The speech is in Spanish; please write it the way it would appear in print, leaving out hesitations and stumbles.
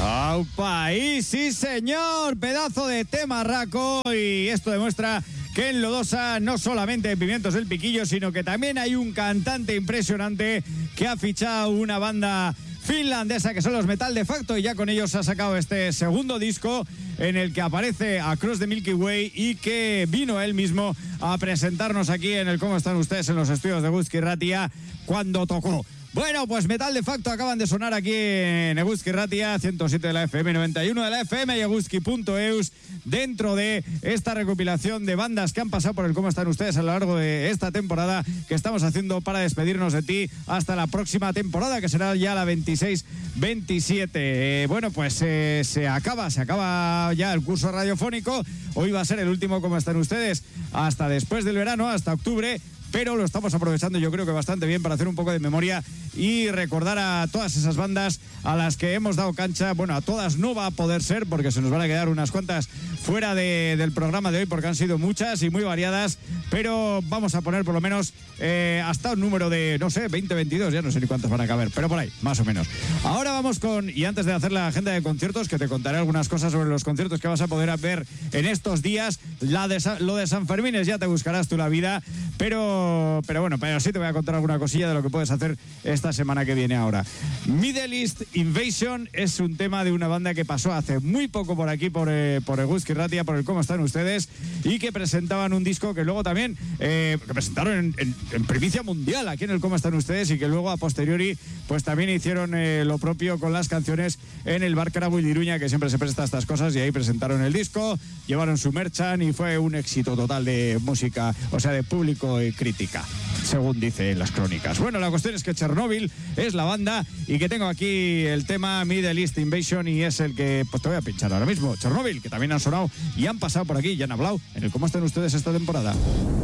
¡Aupa! Y sí, señor, pedazo de temarraco. Y esto demuestra que en Lodosa no solamente hay pimientos del piquillo, sino que también hay un cantante impresionante que ha fichado una banda finlandesa que son los Metal de Facto, y ya con ellos ha sacado este segundo disco en el que aparece Across the Milky Way y que vino él mismo a presentarnos aquí en el ¿Cómo están ustedes? En los estudios de Eguzki Irratia cuando tocó. Bueno, pues Metal de Facto acaban de sonar aquí en Eguzki Irratia, 107 de la FM, 91 de la FM y eguzki.eus, dentro de esta recopilación de bandas que han pasado por el ¿Cómo están ustedes? A lo largo de esta temporada que estamos haciendo para despedirnos de ti hasta la próxima temporada, que será ya la 26-27. Bueno, pues se acaba ya el curso radiofónico. Hoy va a ser el último ¿Cómo están ustedes? Hasta después del verano, hasta octubre. Pero lo estamos aprovechando yo creo que bastante bien para hacer un poco de memoria y recordar a todas esas bandas a las que hemos dado cancha. Bueno, a todas no va a poder ser porque se nos van a quedar unas cuantas fuera del programa de hoy porque han sido muchas y muy variadas, pero vamos a poner por lo menos hasta un número de, no sé, 20, 22, ya no sé ni cuántos van a caber, pero por ahí, más o menos. Ahora vamos y antes de hacer la agenda de conciertos, que te contaré algunas cosas sobre los conciertos que vas a poder ver en estos días, lo de San Fermín ya te buscarás tú la vida, pero sí te voy a contar alguna cosilla de lo que puedes hacer esta semana que viene ahora. Middle East Invasion es un tema de una banda que pasó hace muy poco por aquí, por Eguzki Irratia, por el ¿Cómo están ustedes? Y que presentaban un disco que luego también que presentaron en primicia mundial aquí en el ¿Cómo están ustedes? Y que luego a posteriori pues también hicieron lo propio con las canciones en el Bar Carabull de Iruña, que siempre se presta a estas cosas, y ahí presentaron el disco, llevaron su merchan y fue un éxito total de música, o sea, de público y crítica, según dicen las crónicas. Bueno, la cuestión es que Chernobyl es la banda y que tengo aquí el tema Middle East Invasion y es el que pues te voy a pinchar ahora mismo. Chernobyl, que también han sonado y han pasado por aquí y han hablado en el ¿Cómo están ustedes esta temporada?